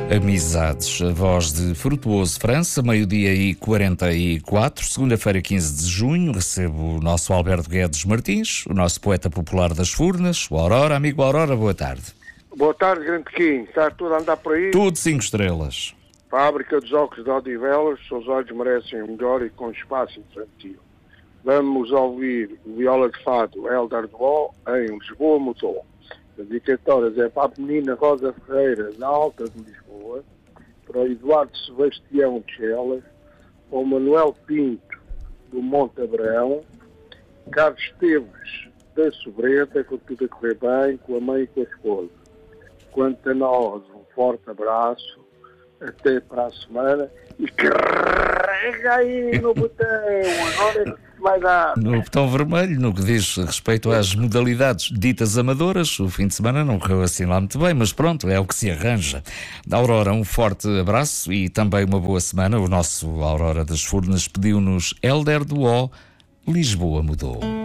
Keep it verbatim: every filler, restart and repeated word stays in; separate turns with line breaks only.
Amizades, a voz de Frutuoso França, meio-dia e quarenta e quatro, segunda-feira, quinze de junho, recebo o nosso Alberto Guedes Martins, o nosso poeta popular das Furnas, o Aurora. Amigo Aurora, boa tarde.
Boa tarde, grande Pequim. Está tudo a andar por aí?
Tudo cinco estrelas.
Fábrica dos óculos de Odivelas, seus olhos merecem o melhor e com espaço infantil. Vamos ouvir o Viola de Fado, Helder do Ó, em Lisboa Mudou. As dedicatórias é para a menina Rosa Ferreira, da Alta de Lisboa, para o Eduardo Sebastião de Chelas, para o Manuel Pinto, do Monte Abraão, Carlos Esteves, da Sobreta, com tudo a correr bem, com a mãe e com a esposa. Quanto a nós, um forte abraço, até para a semana, e carrega aí no botão, agora é que se vai dar.
No botão vermelho, no que diz respeito às modalidades ditas amadoras, o fim de semana não correu assim lá muito bem, mas pronto, é o que se arranja. Aurora, um forte abraço e também uma boa semana. O nosso Aurora das Furnas pediu-nos Helder do Ó, Lisboa Mudou.